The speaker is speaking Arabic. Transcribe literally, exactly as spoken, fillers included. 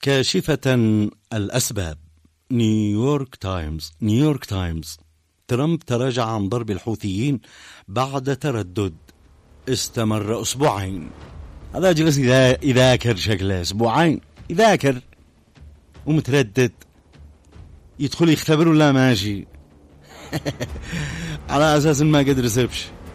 كاشفة الأسباب. نيويورك تايمز نيويورك تايمز ترامب تراجع عن ضرب الحوثيين بعد تردد استمر أسبوعين. هذا جلس يذاكر شكله أسبوعين يذاكر ومتردد، يدخل يختبر ولا ماشي على أساس ما قدر يسبش.